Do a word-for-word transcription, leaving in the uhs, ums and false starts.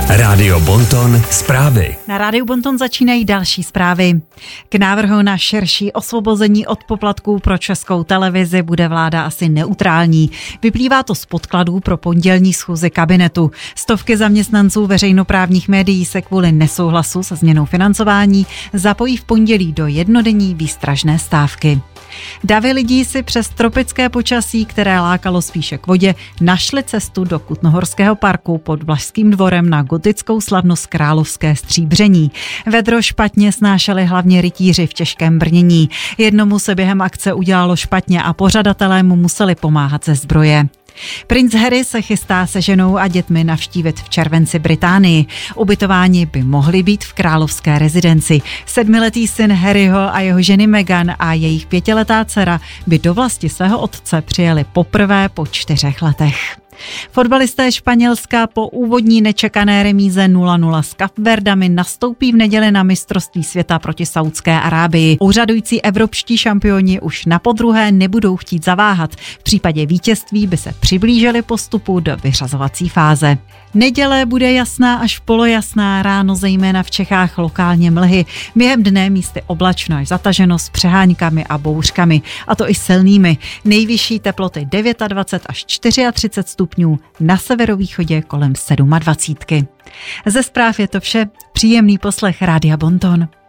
Rádio Bonton zprávy. Na Rádiu Bonton začínají další zprávy. K návrhu na širší osvobození od poplatků pro Českou televizi bude vláda asi neutrální. Vyplývá to z podkladů pro pondělní schůzi kabinetu. Stovky zaměstnanců veřejnoprávních médií se kvůli nesouhlasu se změnou financování zapojí v pondělí do jednodenní výstražné stávky. Davy lidí si přes tropické počasí, které lákalo spíše k vodě, našli cestu do Kutnohorského parku pod Vlašským dvorem na gotickou slavnost Královské Stříbření. Vedro špatně snášeli hlavně rytíři v těžkém brnění. Jednomu se během akce udělalo špatně a pořadatelé mu museli pomáhat ze zbroje. Princ Harry se chystá se ženou a dětmi navštívit v červenci Británii. Ubytováni by mohli být v královské rezidenci. Sedmiletý syn Harryho a jeho ženy Meghan a jejich pětiletá dcera by do vlasti svého otce přijeli poprvé po čtyřech letech. Fotbalisté Španělska po úvodní nečekané remíze nula nula s Kapverdami nastoupí v neděli na mistrovství světa proti Saúdské Arábii. Úřadující evropští šampioni už na podruhé nebudou chtít zaváhat. V případě vítězství by se přiblížili postupu do vyřazovací fáze. Neděle bude jasná až polojasná, ráno zejména v Čechách lokálně mlhy. Během dne místy oblačno až zataženo s přeháňkami a bouřkami, a to i silnými. Nejvyšší teploty dvacet devět až třicet čtyři stupňů, na severovýchodě kolem dvacet sedm. Ze zpráv je to vše. Příjemný poslech Rádia Bonton.